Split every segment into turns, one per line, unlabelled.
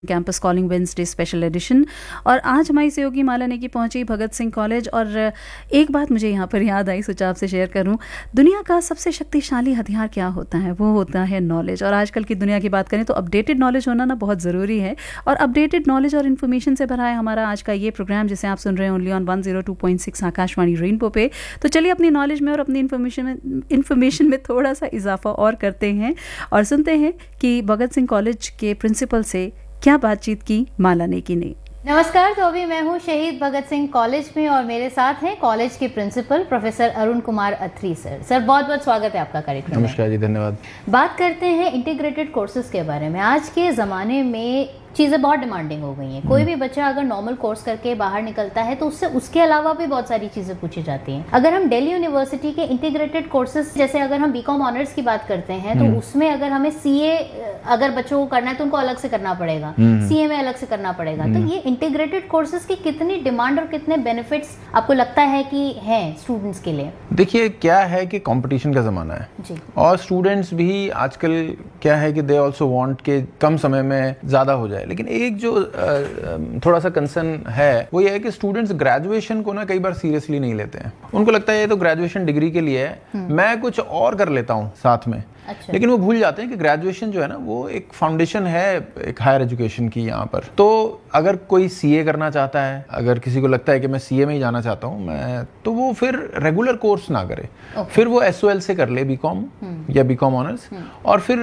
Campus calling Wednesday special edition. और आज हमारी सहयोगी माला नेगी पहुंची भगत सिंह कॉलेज। और एक बात मुझे यहाँ पर याद आई, सोचा आपसे शेयर करूँ। दुनिया का सबसे शक्तिशाली हथियार क्या होता है? वो होता है नॉलेज। और आजकल की दुनिया की बात करें तो अपडेटेड नॉलेज होना ना बहुत ज़रूरी है। और अपडेटेड नॉलेज और इन्फॉर्मेशन से भरा है हमारा आज का ये प्रोग्राम, जिसे आप सुन रहे हैं ओनली ऑन 102.6 आकाशवाणी रेनबो पे। तो चलिए अपनी नॉलेज में और अपनी इन्फॉर्मेशन में थोड़ा सा इजाफा और करते हैं और सुनते हैं कि भगत सिंह कॉलेज के प्रिंसिपल से क्या बातचीत की माला नेगी ने।
नमस्कार, तो अभी मैं हूँ शहीद भगत सिंह कॉलेज में और मेरे साथ हैं कॉलेज के प्रिंसिपल प्रोफेसर अरुण कुमार अत्री सर। सर, बहुत बहुत स्वागत है आपका कार्यक्रम में।
नमस्कार जी, धन्यवाद।
बात करते हैं इंटीग्रेटेड कोर्सेज के बारे में। आज के ज़माने में चीज़ें बहुत डिमांडिंग हो गई हैं। कोई भी बच्चा अगर नॉर्मल कोर्स करके बाहर निकलता है तो उससे उसके अलावा भी बहुत सारी चीज़ें पूछी जाती हैं। अगर हम दिल्ली यूनिवर्सिटी के इंटीग्रेटेड कोर्सेज, जैसे अगर हम बीकॉम ऑनर्स की बात करते हैं तो उसमें अगर हमें सीए अगर बच्चों को करना है तो उनको अलग से करना पड़ेगा, सीए में अलग से करना पड़ेगा। तो ये इंटीग्रेटेड कोर्सेज की कितनी डिमांड और कितने बेनिफिट्स आपको लगता है कि हैं स्टूडेंट्स के लिए?
देखिए, क्या है कि कंपटीशन का ज़माना है जी। और स्टूडेंट्स भी आजकल क्या है कि दे आल्सो वांट के कम समय में ज़्यादा हो जाए। लेकिन एक जो थोड़ा सा कंसर्न है वो ये है कि स्टूडेंट्स ग्रेजुएशन को ना कई बार सीरियसली नहीं लेते हैं। उनको लगता है ये तो ग्रेजुएशन डिग्री के लिए है, मैं कुछ और कर लेता हूँ साथ में। अच्छा। लेकिन वो भूल जाते हैं कि ग्रेजुएशन जो है ना वो एक फाउंडेशन है एक हायर एजुकेशन की यहाँ पर। तो अगर कोई सीए करना चाहता है, अगर किसी को लगता है कि मैं सीए में ही जाना चाहता हूँ मैं, तो वो फिर रेगुलर कोर्स ना करे, फिर वो एसओएल से कर ले बीकॉम या बीकॉम ऑनर्स, और फिर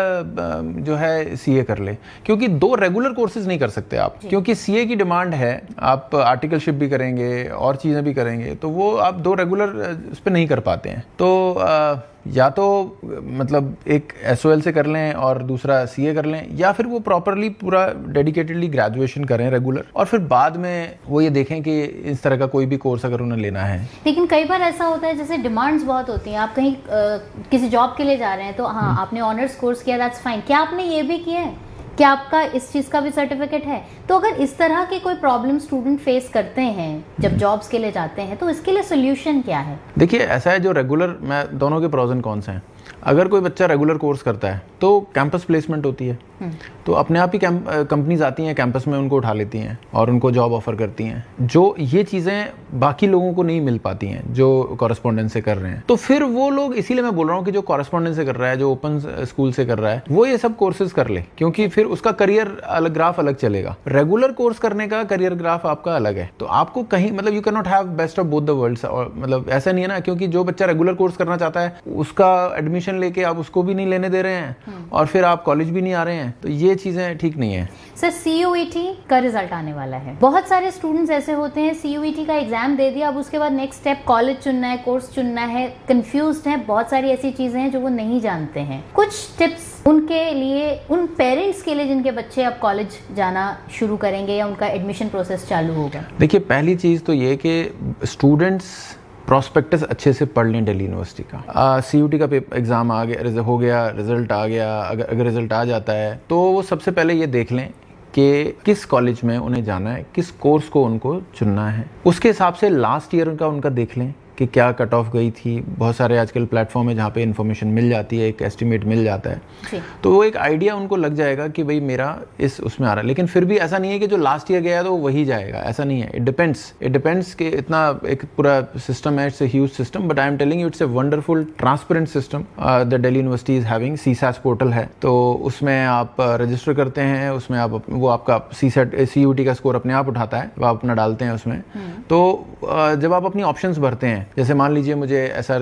जो है सीए कर ले। क्योंकि दो रेगुलर कोर्सेज नहीं कर सकते आप, क्योंकि सीए की डिमांड है, आप आर्टिकलशिप भी करेंगे और चीज़ें भी करेंगे, तो वो आप दो रेगुलर उस पर नहीं कर पाते हैं। तो या तो मतलब एक एसओएल से कर लें और दूसरा सीए कर लें, या फिर वो प्रॉपरली पूरा डेडिकेटेडली ग्रेजुएशन करें रेगुलर, और फिर बाद में वो ये देखें कि इस तरह का कोई भी कोर्स अगर उन्हें लेना है।
लेकिन कई बार ऐसा होता है जैसे डिमांड्स बहुत होती हैं, आप कहीं किसी जॉब के लिए जा रहे हैं तो हाँ आपने ऑनर्स कोर्स किया, दैट्स फाइन। क्या आपने ये भी किया है? क्या आपका इस चीज़ का भी सर्टिफिकेट है? तो अगर इस तरह के कोई प्रॉब्लम स्टूडेंट फेस करते हैं जब जॉब्स के लिए जाते हैं तो इसके लिए सोल्यूशन क्या है?
देखिए, ऐसा है, जो रेगुलर, मैं दोनों के प्रोज एंड कॉन्स हैं। अगर कोई बच्चा रेगुलर कोर्स करता है तो कैंपस प्लेसमेंट होती है, तो अपने आप ही कंपनीज आती हैं कैंपस में, उनको उठा लेती हैं और उनको जॉब ऑफर करती हैं। जो ये चीज़ें बाकी लोगों को नहीं मिल पाती हैं जो कॉरेस्पॉन्डेंस से कर रहे हैं, तो फिर वो लोग, इसीलिए मैं बोल रहा हूँ कि जो कॉरेस्पॉन्डेंस से कर रहा है, जो ओपन स्कूल से कर रहा है, वो ये सब कोर्सेज कर ले, क्योंकि फिर उसका करियर अलग, ग्राफ अलग चलेगा। रेगुलर कोर्स करने का करियर ग्राफ आपका अलग है, तो आपको कहीं मतलब you can not have best of both the world's. और मतलब ऐसा नहीं है ना, क्योंकि जो बच्चा रेगुलर कोर्स करना चाहता है उसका एडमिशन लेके आप उसको भी नहीं लेने दे रहे हैं और फिर आप कॉलेज भी नहीं आ रहे हैं, तो ये चीजें ठीक नहीं है।
सर, सीयूईटी का रिजल्ट आने वाला है। बहुत सारे स्टूडेंट्स ऐसे होते हैं, सीयूईटी का एग्जाम दे दिया, अब उसके बाद नेक्स्ट स्टेप कॉलेज चुनना है, कोर्स चुनना है, कंफ्यूज्ड है, बहुत सारी ऐसी चीजें हैं जो वो नहीं जानते हैं। कुछ टिप्स उनके लिए, उन पेरेंट्स के लिए जिनके बच्चे अब कॉलेज जाना शुरू करेंगे या उनका एडमिशन प्रोसेस चालू होगा?
देखिए, पहली चीज तो ये कि स्टूडेंट्स प्रॉस्पेक्टस अच्छे से पढ़ लें दिल्ली यूनिवर्सिटी का। सीयूटी का एग्ज़ाम आ गया, हो गया, रिजल्ट आ गया। अगर रिजल्ट आ जाता है तो वो सबसे पहले ये देख लें कि किस कॉलेज में उन्हें जाना है, किस कोर्स को उनको चुनना है। उसके हिसाब से लास्ट ईयर का उनका देख लें कि क्या कट ऑफ गई थी। बहुत सारे आजकल प्लेटफॉर्म है जहाँ पे इन्फॉर्मेशन मिल जाती है, एक एस्टिमेट मिल जाता है, तो वो एक आइडिया उनको लग जाएगा कि भाई मेरा इस उसमें आ रहा है। लेकिन फिर भी ऐसा नहीं है कि जो लास्ट ईयर गया है तो वो वही जाएगा, ऐसा नहीं है। इट डिपेंड्स कि इतना एक पूरा सिस्टम है, it's a huge system, but I am telling you it's a wonderful transparent system. The Delhi university is having CSAT portal है, तो उसमें आप रजिस्टर करते हैं, उसमें आप वो आपका सीयूटी का स्कोर अपने आप उठाता है, वो आप अपना डालते हैं उसमें। तो जब आप अपनी ऑप्शंस भरते हैं, जैसे मान लीजिए मुझे SR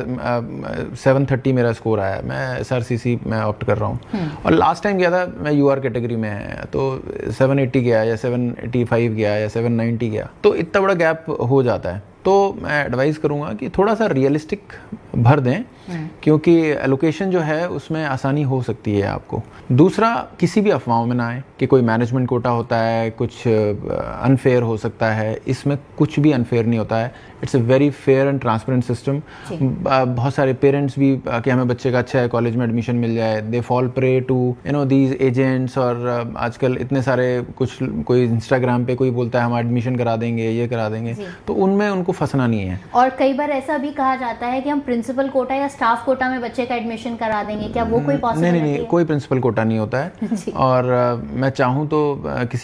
730 मेरा स्कोर आया, मैं SRCC में ऑप्ट कर रहा हूँ, और लास्ट टाइम गया था मैं UR कैटेगरी में है, तो 780 गया या 785 गया या 790 गया, तो इतना बड़ा गैप हो जाता है। तो मैं एडवाइस करूँगा कि थोड़ा सा रियलिस्टिक भर दें, क्योंकि एलोकेशन जो है उसमें आसानी हो सकती है आपको। दूसरा, किसी भी अफवाहों में ना आए कि कोई मैनेजमेंट कोटा होता है, कुछ अनफेयर हो सकता है। इसमें कुछ भी अनफेयर नहीं होता है। It's a very fair and transparent system. बहुत सारे पेरेंट्स भी कि हमें बच्चे का अच्छा है कॉलेज में एडमिशन मिल जाए, they fall prey to these agents. और आजकल इतने सारे, कुछ कोई इंस्टाग्राम पे कोई बोलता है हम एडमिशन करा देंगे, ये करा देंगे, तो उनमें उनको फंसना नहीं है।
और कई बार ऐसा भी कहा जाता है कि हम प्रिंसिपल कोटा या स्टाफ कोटा में बच्चे का एडमिशन करा देंगे, क्या वो कोई पॉसिबिलिटी है?
नहीं, कोई प्रिंसिपल कोटा नहीं होता है। और मैं चाहूँ तो किसी